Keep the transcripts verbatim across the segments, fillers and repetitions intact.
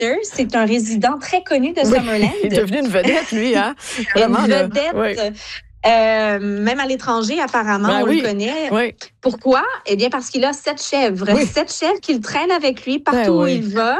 Proctor, c'est un résident très connu de oui, Summerland. Il est devenu une vedette, lui, hein? Vraiment, une vedette. Oui. Euh, même à l'étranger, apparemment, ben on oui, le connaît. Oui. Pourquoi? Eh bien, parce qu'il a sept chèvres. Oui. Sept chèvres qu'il traîne avec lui partout ben où oui. il va.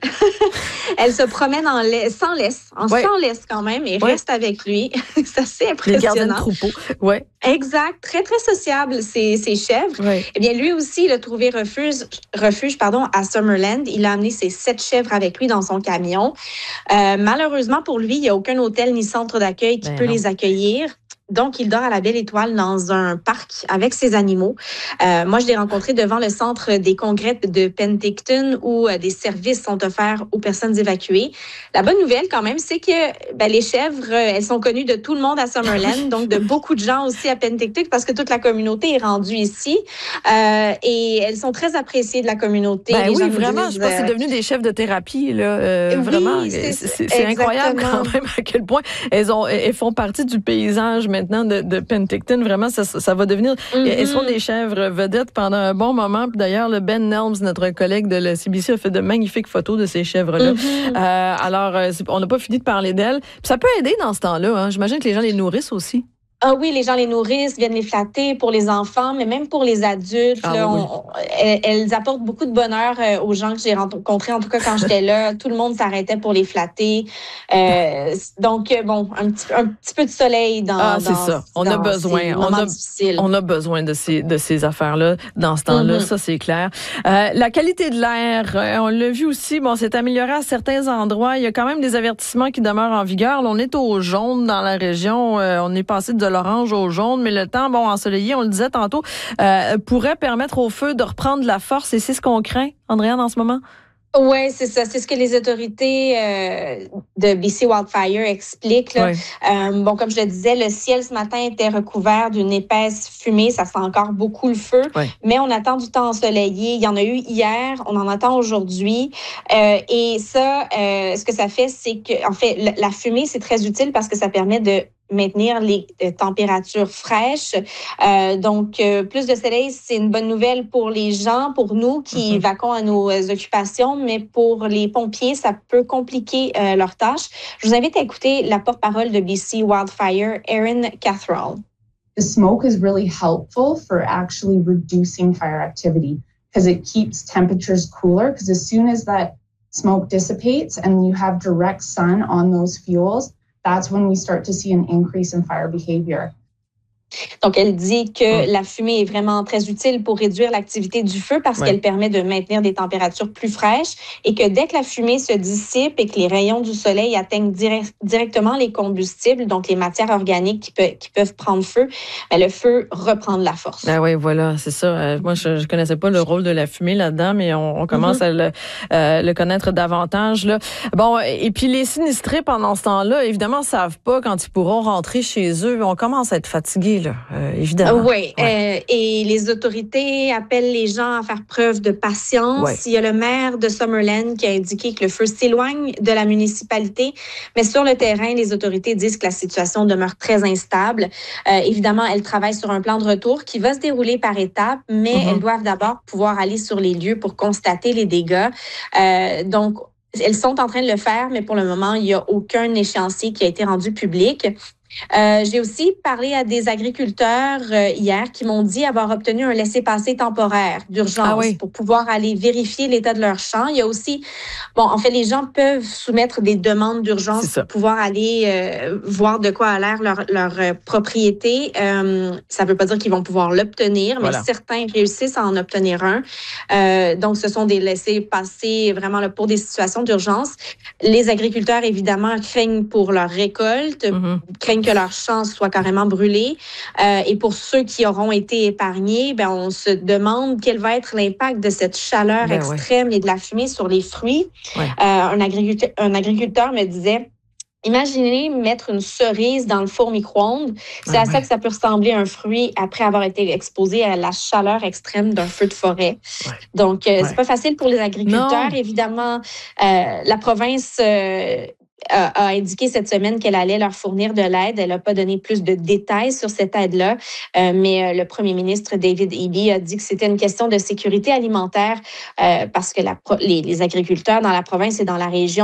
Elle se promène en laisse, sans laisse, en oui. sans laisse quand même, et oui. reste avec lui. C'est assez impressionnant. Les gardiens de troupeau, oui. Exact. Très, très sociable, ces, ces chèvres. Oui. Eh bien, lui aussi, il a trouvé refuge, refuge pardon, à Summerland. Il a amené ses sept chèvres avec lui dans son camion. Euh, malheureusement pour lui, il n'y a aucun hôtel ni centre d'accueil qui ben peut non. les accueillir. Donc, il dort à la Belle Étoile dans un parc avec ses animaux. Euh, moi, je l'ai rencontré devant le centre des congrès de Penticton où euh, des services sont offerts aux personnes évacuées. La bonne nouvelle, quand même, c'est que ben, les chèvres, euh, elles sont connues de tout le monde à Summerland, donc de beaucoup de gens aussi à Penticton parce que toute la communauté est rendue ici. Euh, et elles sont très appréciées de la communauté. Ben les oui, gens vraiment. disent, je pense que c'est devenu des chefs de thérapie, là. Euh, oui, vraiment. c'est, c'est, c'est incroyable quand même à quel point elles, ont, elles font partie du paysage maintenant de, de Penticton. Vraiment, ça, ça va devenir... Mm-hmm. Elles sont des chèvres vedettes pendant un bon moment. Puis d'ailleurs, le Ben Nelms, notre collègue de la C B C, a fait de magnifiques photos de ces chèvres-là. Mm-hmm. Euh, alors, on n'a pas fini de parler d'elles. Puis ça peut aider dans ce temps-là. Hein. J'imagine que les gens les nourrissent aussi. Ah oui, les gens les nourrissent, viennent les flatter pour les enfants, mais même pour les adultes. Ah, là, oui. on, on, elles apportent beaucoup de bonheur euh, aux gens que j'ai rencontrés, en tout cas quand j'étais là. Tout le monde s'arrêtait pour les flatter. Euh, donc, bon, un petit, un petit peu de soleil dans Ah, c'est dans, ça. On dans a besoin. On a, on a besoin de ces, de ces affaires-là dans ce temps-là. Mm-hmm. Ça, c'est clair. Euh, la qualité de l'air, on l'a vu aussi, bon, c'est amélioré à certains endroits. Il y a quand même des avertissements qui demeurent en vigueur. Là, on est au jaune dans la région. Euh, on est passé de l'orange au jaune, mais le temps, bon, ensoleillé, on le disait tantôt, euh, pourrait permettre au feu de reprendre de la force, et c'est ce qu'on craint, Andréane, en ce moment? Oui, c'est ça. C'est ce que les autorités euh, de B C Wildfire expliquent. Là. Oui. Euh, bon, comme je le disais, le ciel ce matin était recouvert d'une épaisse fumée. Ça sent encore beaucoup le feu. Oui. Mais on attend du temps ensoleillé. Il y en a eu hier. On en attend aujourd'hui. Euh, et ça, euh, ce que ça fait, c'est que, en fait, la fumée, c'est très utile parce que ça permet de maintenir les euh, températures fraîches. Euh, donc, euh, plus de soleil, c'est une bonne nouvelle pour les gens, pour nous qui mm-hmm. vaquons à nos euh, occupations, mais pour les pompiers, ça peut compliquer euh, leur tâche. Je vous invite à écouter la porte-parole de B C Wildfire, Erin Catherall. The smoke is really helpful for actually reducing fire activity because it keeps temperatures cooler, because as soon as that smoke dissipates and you have direct sun on those fuels, that's when we start to see an increase in fire behavior. Donc, elle dit que la fumée est vraiment très utile pour réduire l'activité du feu parce ouais. qu'elle permet de maintenir des températures plus fraîches et que dès que la fumée se dissipe et que les rayons du soleil atteignent direct, directement les combustibles, donc les matières organiques qui, peut, qui peuvent prendre feu, bien, le feu reprend de la force. Ah oui, voilà, c'est ça. Euh, moi, je ne connaissais pas le rôle de la fumée là-dedans, mais on, on commence mm-hmm. à le, euh, le connaître davantage. Là. Bon, et puis les sinistrés pendant ce temps-là, évidemment, ne savent pas quand ils pourront rentrer chez eux. On commence à être fatigués. Là, euh, évidemment. Oui, ouais. euh, et les autorités appellent les gens à faire preuve de patience. Ouais. Il y a le maire de Summerland qui a indiqué que le feu s'éloigne de la municipalité, mais sur le terrain, les autorités disent que la situation demeure très instable. Euh, évidemment, elles travaillent sur un plan de retour qui va se dérouler par étapes, mais mm-hmm. elles doivent d'abord pouvoir aller sur les lieux pour constater les dégâts. Euh, donc, elles sont en train de le faire, mais pour le moment, il n'y a aucun échéancier qui a été rendu public. Euh, j'ai aussi parlé à des agriculteurs euh, hier qui m'ont dit avoir obtenu un laissez-passer temporaire d'urgence ah oui. pour pouvoir aller vérifier l'état de leur champ. Il y a aussi, bon, en fait, les gens peuvent soumettre des demandes d'urgence pour pouvoir aller euh, voir de quoi a l'air leur, leur euh, propriété. Euh, ça ne veut pas dire qu'ils vont pouvoir l'obtenir, voilà. mais certains réussissent à en obtenir un. Euh, donc, ce sont des laissez-passer vraiment là, pour des situations d'urgence. Les agriculteurs, évidemment, craignent pour leur récolte, mm-hmm. craignent que leur champ soit carrément brûlé. Euh, et pour ceux qui auront été épargnés, ben, on se demande quel va être l'impact de cette chaleur ben extrême ouais. et de la fumée sur les fruits. Ouais. Euh, un, agriculteur, un agriculteur me disait, imaginez mettre une cerise dans le four micro-ondes. C'est ah à ouais. ça que ça peut ressembler un fruit après avoir été exposé à la chaleur extrême d'un feu de forêt. Ouais. Donc, euh, ouais. c'est pas facile pour les agriculteurs. Non. Évidemment, euh, la province... Euh, a, a indiqué cette semaine qu'elle allait leur fournir de l'aide. Elle n'a pas donné plus de détails sur cette aide-là, euh, mais euh, le premier ministre David Eby a dit que c'était une question de sécurité alimentaire euh, parce que la, les, les agriculteurs dans la province et dans la région